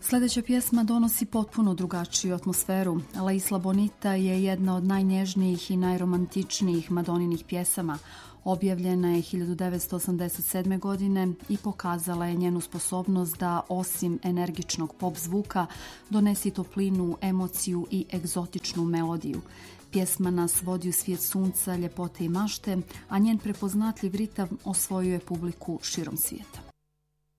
Sljedeća pjesma donosi potpuno drugačiju atmosferu. La Isla Bonita je jedna od najnježnijih i najromantičnijih Madoninih pjesama. Objavljena je 1987. godine i pokazala je njenu sposobnost da, osim energičnog pop zvuka, donesi toplinu, emociju i egzotičnu melodiju. Pjesma nas vodi u svijet sunca, ljepote i mašte, a njen prepoznatljiv ritam osvojio je publiku širom svijeta.